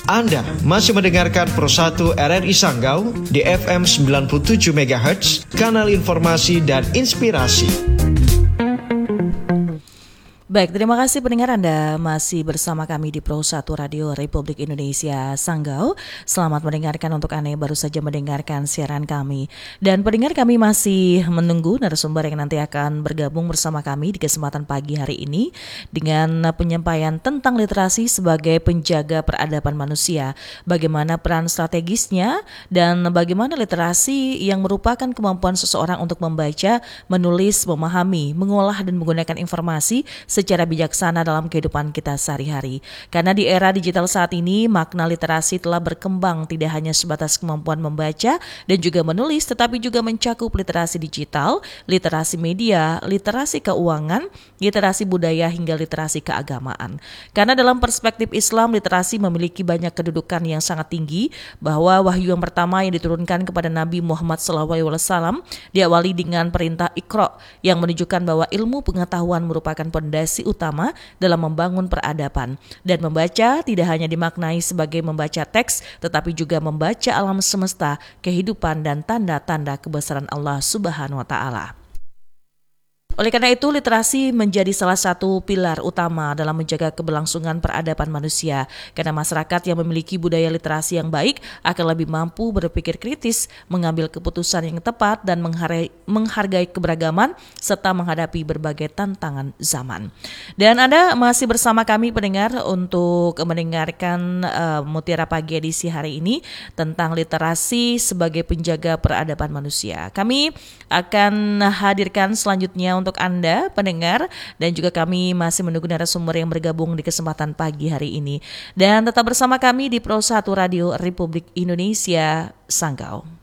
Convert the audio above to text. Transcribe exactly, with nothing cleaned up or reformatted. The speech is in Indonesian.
Anda masih mendengarkan Pro satu R R I Sanggau di F M sembilan puluh tujuh megahertz, kanal informasi dan inspirasi. Baik, terima kasih pendengar Anda masih bersama kami di Pro satu Radio Republik Indonesia Sanggau. Selamat mendengarkan untuk Anda yang baru saja mendengarkan siaran kami. Dan pendengar kami masih menunggu narasumber yang nanti akan bergabung bersama kami di kesempatan pagi hari ini dengan penyampaian tentang literasi sebagai penjaga peradaban manusia. Bagaimana peran strategisnya dan bagaimana literasi yang merupakan kemampuan seseorang untuk membaca, menulis, memahami, mengolah dan menggunakan informasi secara bijaksana dalam kehidupan kita sehari-hari. Karena di era digital saat ini, makna literasi telah berkembang tidak hanya sebatas kemampuan membaca dan juga menulis, tetapi juga mencakup literasi digital, literasi media, literasi keuangan, literasi budaya hingga literasi keagamaan. Karena dalam perspektif Islam, literasi memiliki banyak kedudukan yang sangat tinggi, bahwa wahyu yang pertama yang diturunkan kepada Nabi Muhammad shallallahu alaihi wasallam diawali dengan perintah Iqra yang menunjukkan bahwa ilmu pengetahuan merupakan pondasi utama dalam membangun peradaban. Dan membaca tidak hanya dimaknai sebagai membaca teks, tetapi juga membaca alam semesta, kehidupan dan tanda-tanda kebesaran Allah Subhanahu wa Ta'ala. Oleh karena itu, literasi menjadi salah satu pilar utama dalam menjaga keberlangsungan peradaban manusia. Karena masyarakat yang memiliki budaya literasi yang baik akan lebih mampu berpikir kritis, mengambil keputusan yang tepat, dan menghargai, menghargai keberagaman, serta menghadapi berbagai tantangan zaman. Dan Anda masih bersama kami pendengar untuk mendengarkan uh, Mutiara Pagi edisi hari ini tentang literasi sebagai penjaga peradaban manusia. Kami akan hadirkan selanjutnya untuk untuk Anda pendengar, dan juga kami masih menunggu narasumber yang bergabung di kesempatan pagi hari ini. Dan tetap bersama kami di Pro satu Radio Republik Indonesia Sanggau.